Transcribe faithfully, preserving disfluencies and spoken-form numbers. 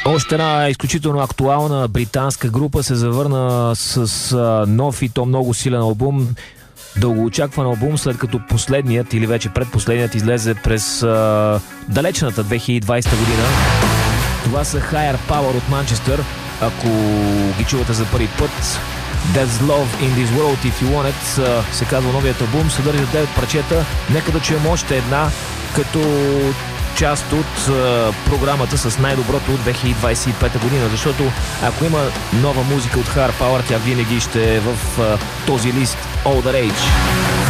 Още една изключително актуална британска група се завърна с а, нов и то много силен албум. Дългоочакван албум, след като последният или вече предпоследният излезе през а, далечната две хиляди и двадесета година. Това са Higher Power от Манчестър. Ако ги чувате за първи път, There's Love in This World If You Want It се казва новият албум, съдържа девет парчета. Нека да чуем още една като част от а, програмата с най-доброто от две хиляди двадесет и пета година, защото ако има нова музика от Higher Power, тя винаги ще е в а, този лист All That Age.